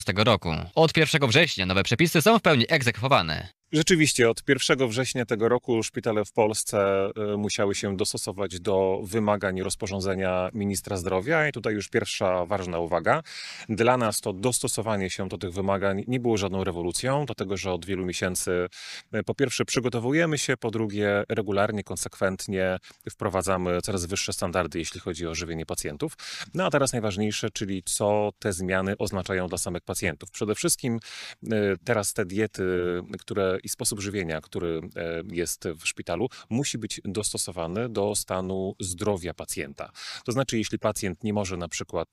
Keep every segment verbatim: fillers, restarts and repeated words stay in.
tego roku. Od pierwszego września nowe przepisy są w pełni egzekwowane. Rzeczywiście, od pierwszego września tego roku szpitale w Polsce musiały się dostosować do wymagań rozporządzenia ministra zdrowia i tutaj już pierwsza ważna uwaga. Dla nas to dostosowanie się do tych wymagań nie było żadną rewolucją, dlatego że od wielu miesięcy po pierwsze przygotowujemy się, po drugie regularnie, konsekwentnie wprowadzamy coraz wyższe standardy, jeśli chodzi o żywienie pacjentów. No a teraz najważniejsze, czyli co te zmiany oznaczają dla samych pacjentów. Przede wszystkim teraz te diety, które i sposób żywienia, który jest w szpitalu, musi być dostosowany do stanu zdrowia pacjenta. To znaczy, jeśli pacjent nie może na przykład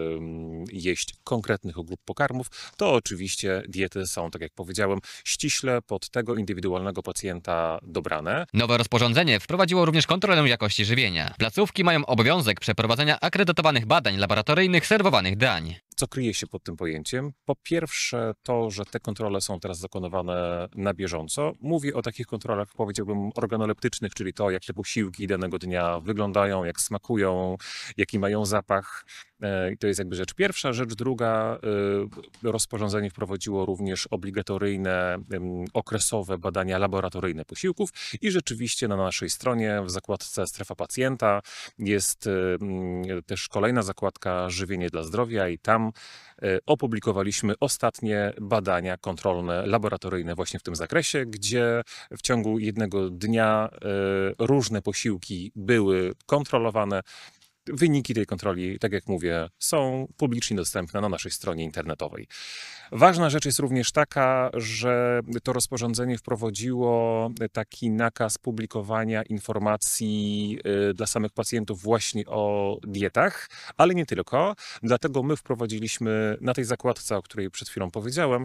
jeść konkretnych grup pokarmów, to oczywiście diety są, tak jak powiedziałem, ściśle pod tego indywidualnego pacjenta dobrane. Nowe rozporządzenie wprowadziło również kontrolę jakości żywienia. Placówki mają obowiązek przeprowadzenia akredytowanych badań laboratoryjnych serwowanych dań. Co kryje się pod tym pojęciem? Po pierwsze to, że te kontrole są teraz dokonywane na bieżąco. Mówię o takich kontrolach, powiedziałbym, organoleptycznych, czyli to, jak te posiłki danego dnia wyglądają, jak smakują, jaki mają zapach. I to jest jakby rzecz pierwsza. Rzecz druga, rozporządzenie wprowadziło również obligatoryjne, okresowe badania laboratoryjne posiłków i rzeczywiście na naszej stronie w zakładce Strefa Pacjenta jest też kolejna zakładka Żywienie dla zdrowia i tam opublikowaliśmy ostatnie badania kontrolne, laboratoryjne właśnie w tym zakresie, gdzie w ciągu jednego dnia różne posiłki były kontrolowane. Wyniki tej kontroli, tak jak mówię, są publicznie dostępne na naszej stronie internetowej. Ważna rzecz jest również taka, że to rozporządzenie wprowadziło taki nakaz publikowania informacji dla samych pacjentów właśnie o dietach, ale nie tylko. Dlatego my wprowadziliśmy na tej zakładce, o której przed chwilą powiedziałem,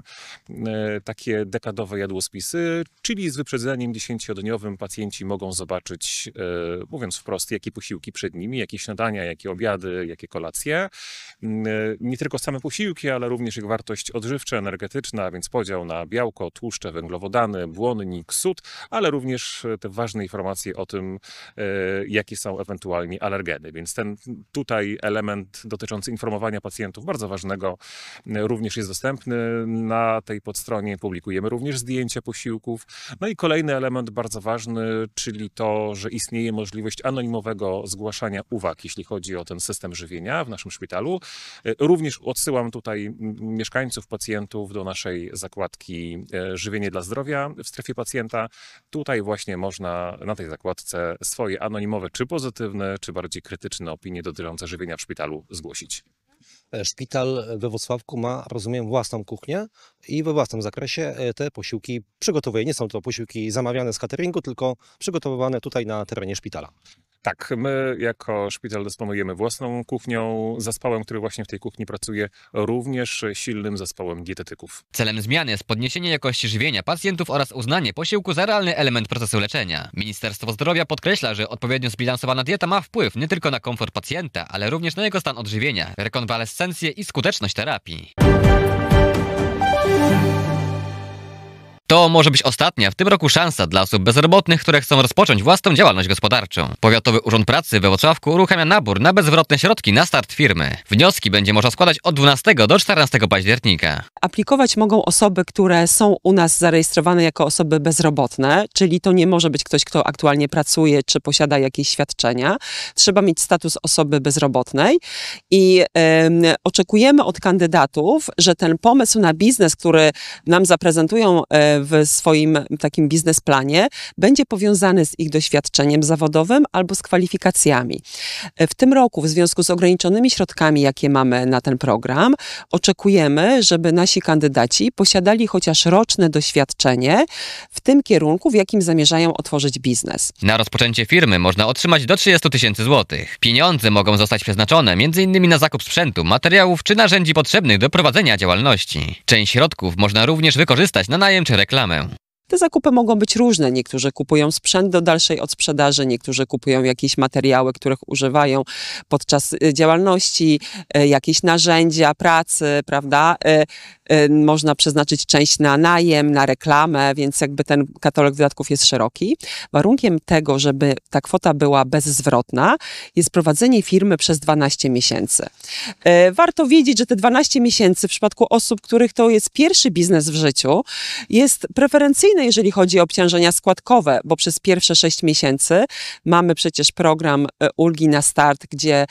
takie dekadowe jadłospisy, czyli z wyprzedzeniem dziesięciodniowym pacjenci mogą zobaczyć, mówiąc wprost, jakie posiłki przed nimi, jakie śniadania, jakie obiady, jakie kolacje. Nie tylko same posiłki, ale również ich wartość odżywcza, energetyczna, więc podział na białko, tłuszcze, węglowodany, błonnik, sód, ale również te ważne informacje o tym, jakie są ewentualnie alergeny. Więc ten tutaj element dotyczący informowania pacjentów, bardzo ważnego, również jest dostępny. Na tej podstronie publikujemy również zdjęcia posiłków. No i kolejny element bardzo ważny, czyli to, że istnieje możliwość anonimowego zgłaszania uwag, jeśli chodzi o ten system żywienia w naszym szpitalu. Również odsyłam tutaj mieszkańców, pacjentów do naszej zakładki Żywienie dla zdrowia w Strefie Pacjenta. Tutaj właśnie można na tej zakładce swoje anonimowe, czy pozytywne, czy bardziej krytyczne opinie dotyczące żywienia w szpitalu zgłosić. Szpital we Włocławku ma, rozumiem, własną kuchnię i we własnym zakresie te posiłki przygotowuje. Nie są to posiłki zamawiane z cateringu, tylko przygotowywane tutaj na terenie szpitala. Tak, my jako szpital dysponujemy własną kuchnią, zespołem, który właśnie w tej kuchni pracuje, również silnym zespołem dietetyków. Celem zmiany jest podniesienie jakości żywienia pacjentów oraz uznanie posiłku za realny element procesu leczenia. Ministerstwo Zdrowia podkreśla, że odpowiednio zbilansowana dieta ma wpływ nie tylko na komfort pacjenta, ale również na jego stan odżywienia, rekonwalescencję i skuteczność terapii. To może być ostatnia w tym roku szansa dla osób bezrobotnych, które chcą rozpocząć własną działalność gospodarczą. Powiatowy Urząd Pracy we Włocławku uruchamia nabór na bezwrotne środki na start firmy. Wnioski będzie można składać od dwunastego do czternastego października. Aplikować mogą osoby, które są u nas zarejestrowane jako osoby bezrobotne, czyli to nie może być ktoś, kto aktualnie pracuje czy posiada jakieś świadczenia. Trzeba mieć status osoby bezrobotnej i y, oczekujemy od kandydatów, że ten pomysł na biznes, który nam zaprezentują y, w swoim takim biznesplanie, będzie powiązany z ich doświadczeniem zawodowym albo z kwalifikacjami. W tym roku, w związku z ograniczonymi środkami, jakie mamy na ten program, oczekujemy, żeby nasi kandydaci posiadali chociaż roczne doświadczenie w tym kierunku, w jakim zamierzają otworzyć biznes. Na rozpoczęcie firmy można otrzymać do trzydziestu tysięcy złotych. Pieniądze mogą zostać przeznaczone między innymi na zakup sprzętu, materiałów czy narzędzi potrzebnych do prowadzenia działalności. Część środków można również wykorzystać na najem czy reklamę. Te zakupy mogą być różne. Niektórzy kupują sprzęt do dalszej odsprzedaży, niektórzy kupują jakieś materiały, których używają podczas działalności, jakieś narzędzia pracy, prawda? y, można przeznaczyć część na najem, na reklamę, więc jakby ten katalog wydatków jest szeroki. Warunkiem tego, żeby ta kwota była bezzwrotna, jest prowadzenie firmy przez dwanaście miesięcy. Y, warto wiedzieć, że te dwanaście miesięcy w przypadku osób, których to jest pierwszy biznes w życiu, jest preferencyjne, jeżeli chodzi o obciążenia składkowe, bo przez pierwsze sześć miesięcy mamy przecież program y, ulgi na start, gdzie